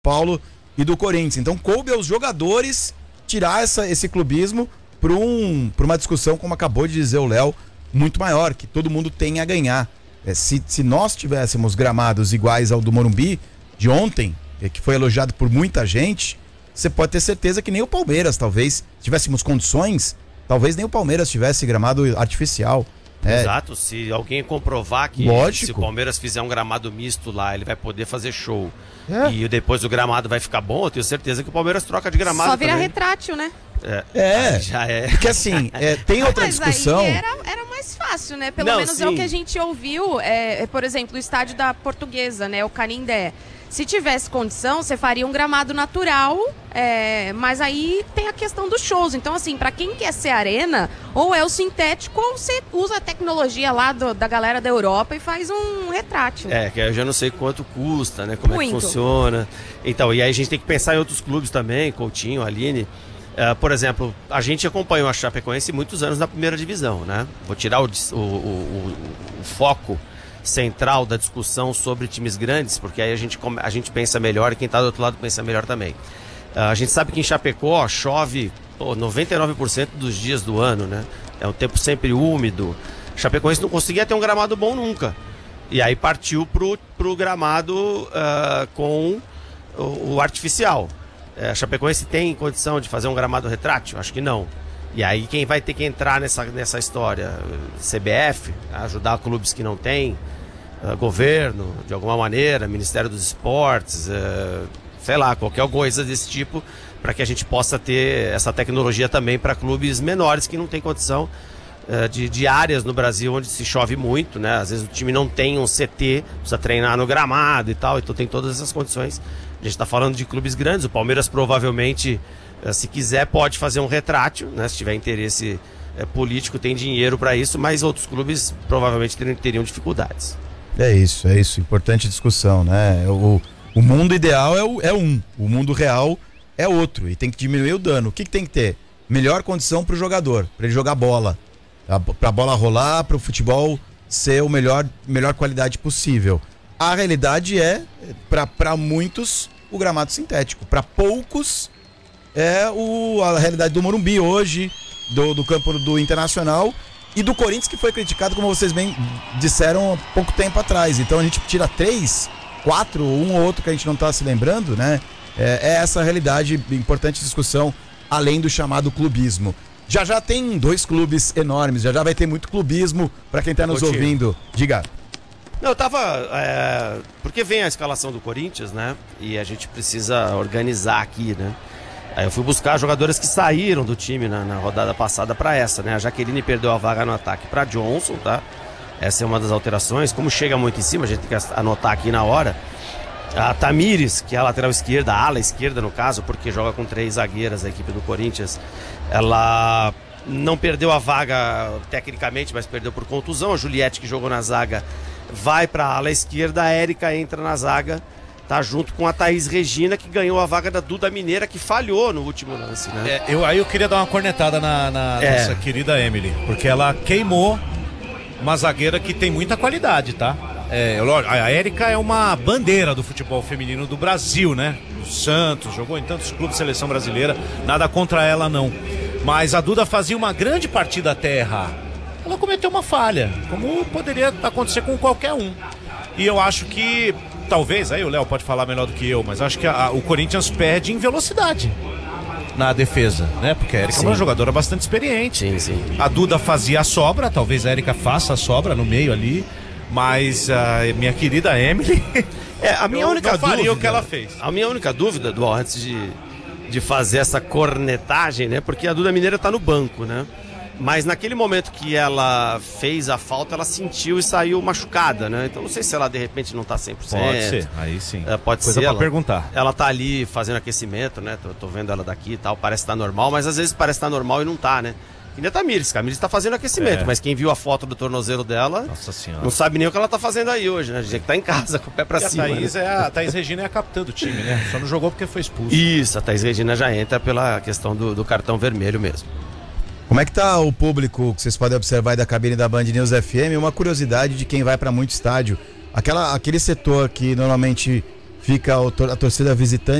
Paulo e do Corinthians. Então coube aos jogadores tirar esse clubismo para uma discussão, como acabou de dizer o Léo, muito maior, que todo mundo tem a ganhar. Se nós tivéssemos gramados iguais ao do Morumbi de ontem, que foi elogiado por muita gente, você pode ter certeza que nem o Palmeiras, talvez, tivéssemos condições, talvez nem o Palmeiras tivesse gramado artificial. Exato, se alguém comprovar que Lógico. Se o Palmeiras fizer um gramado misto lá, ele vai poder fazer show e depois o gramado vai ficar bom, eu tenho certeza que o Palmeiras troca de gramado. Só vira também. retrátil, né? Já é. Porque assim, tem outra discussão. Aí era mais fácil, né? Pelo menos sim. é o que a gente ouviu, por exemplo, o estádio da Portuguesa, né? O Canindé. Se tivesse condição, você faria um gramado natural, mas aí tem a questão dos shows. Então, assim, pra quem quer ser arena, ou é o sintético, ou você usa a tecnologia lá da galera da Europa e faz um retrátil. Que eu já não sei quanto custa, né? Como é que funciona. Então, e aí a gente tem que pensar em outros clubes também, Coutinho, Aline. Por exemplo, a gente acompanhou a Chapecoense muitos anos na primeira divisão, né? Vou tirar o foco central da discussão sobre times grandes, porque aí a gente pensa melhor e quem está do outro lado pensa melhor também. A gente sabe que em Chapecó chove 99% dos dias do ano, né? É um tempo sempre úmido. Chapecoense não conseguia ter um gramado bom nunca. E aí partiu pro gramado com o artificial. A Chapecoense tem condição de fazer um gramado retrátil? Acho que não. E aí quem vai ter que entrar nessa história? CBF, ajudar clubes que não têm, governo, de alguma maneira, Ministério dos Esportes, sei lá, qualquer coisa desse tipo, para que a gente possa ter essa tecnologia também para clubes menores que não têm condição de áreas no Brasil onde se chove muito, né? Às vezes o time não tem um CT, precisa treinar no gramado e tal, então tem todas essas condições. A gente está falando de clubes grandes, o Palmeiras provavelmente, se quiser, pode fazer um retrátil, né? Se tiver interesse político, tem dinheiro para isso, mas outros clubes provavelmente teriam dificuldades. É isso, importante discussão, né? O mundo ideal o mundo real é outro, e tem que diminuir o dano. O que tem que ter? Melhor condição para o jogador, para ele jogar bola, para a bola rolar, para o futebol ser o melhor qualidade possível. A realidade para muitos, o gramado sintético. Para poucos, a realidade do Morumbi hoje, do campo do Internacional e do Corinthians, que foi criticado, como vocês bem disseram, há pouco tempo atrás. Então a gente tira 3, 4, um ou outro que a gente não está se lembrando, né? É essa a realidade, importante discussão, além do chamado clubismo. Já tem 2 clubes enormes, já vai ter muito clubismo para quem está nos ouvindo. Diga. Não, eu tava. Porque vem a escalação do Corinthians, né? E a gente precisa organizar aqui, né? Aí eu fui buscar jogadores que saíram do time na rodada passada para essa, né? A Jaqueline perdeu a vaga no ataque para Johnson, tá? Essa é uma das alterações. Como chega muito em cima, a gente tem que anotar aqui na hora. A Tamires, que é a lateral esquerda, a ala esquerda no caso, porque joga com 3 zagueiras a equipe do Corinthians, ela não perdeu a vaga tecnicamente, mas perdeu por contusão. A Juliette, que jogou na zaga, vai para a ala esquerda, a Érica entra na zaga, tá junto com a Thaís Regina, que ganhou a vaga da Duda Mineira, que falhou no último lance, né? Eu queria dar uma cornetada na nossa querida Emily, porque ela queimou uma zagueira que tem muita qualidade, tá? A Érica é uma bandeira do futebol feminino do Brasil, né? O Santos, jogou em tantos clubes de seleção brasileira, nada contra ela não. Mas a Duda fazia uma grande partida até errar. Ela cometeu uma falha, como poderia acontecer com qualquer um. E eu acho que, talvez, aí o Léo pode falar melhor do que eu, mas acho que o Corinthians perde em velocidade na defesa, né? Porque a Érica é uma jogadora bastante experiente. Sim. A Duda fazia a sobra, talvez a Érica faça a sobra no meio ali, mas a minha querida Emily... a minha única dúvida... o que ela fez. A minha única dúvida, Dual, antes de fazer essa cornetagem, né? Porque a Duda Mineira tá no banco, né? Mas naquele momento que ela fez a falta, ela sentiu e saiu machucada, né? Então não sei se ela de repente não tá 100%. Pode ser, aí sim. Pode Coisa ser. Pra perguntar. Ela tá ali fazendo aquecimento, né? Tô vendo ela daqui e tal, parece estar normal, mas às vezes parece estar normal e não tá, né? Ainda tá Tamires, a Tamires tá fazendo aquecimento, mas quem viu a foto do tornozelo dela, Nossa Senhora, não sabe nem o que ela tá fazendo aí hoje, né? A gente tá em casa com o pé pra cima. A Thaís Regina é a capitã do time, né? Só não jogou porque foi expulso. Isso, a Thaís Regina já entra pela questão do cartão vermelho mesmo. Como é que tá o público que vocês podem observar aí da cabine da Band News FM? Uma curiosidade de quem vai para muito estádio. Aquele setor que normalmente fica a torcida visitante